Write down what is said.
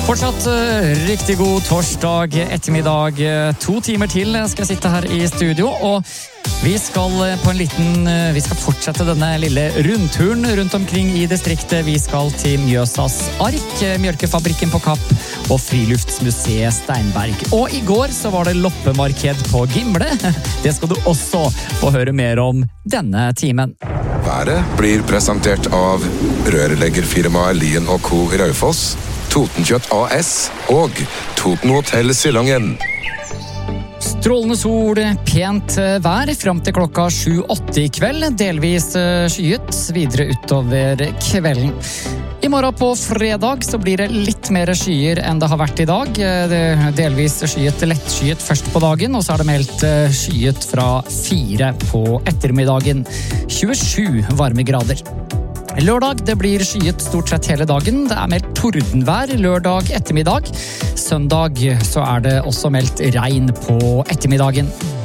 Fortsatt riktig god torsdag ettermiddag. 2 timer til skal jeg sitte her i studio, og vi skal fortsette denne lille rundturen rundt omkring i distriktet. Vi skal til Mjøsas Ark, Mjølkefabrikken på Kapp og Friluftsmuseet Steinberg. Og i går så var det loppemarked på Gimle. Det skal du også få høre mer om denne timen. Været blir presentert av rørleggerfirmaet Lien & Co. i Raufoss, Totenkjøtt AS og Toten Hotel Sillangen. Strålende sol, pent vær frem til klokka 7-8 i kveld, delvis skyet videre utover kvelden. I morgen på fredag så blir det litt mer skyer enn det har vært i dag. Det er delvis skyet, lettskyet først på dagen, og så er det meldt skyet fra 4 på ettermiddagen. 27 varmegrader. Lørdag det blir skyet stort sett hele dagen. Det er meldt tordenvær lørdag ettermiddag. Søndag så er det også meldt regn på ettermiddagen.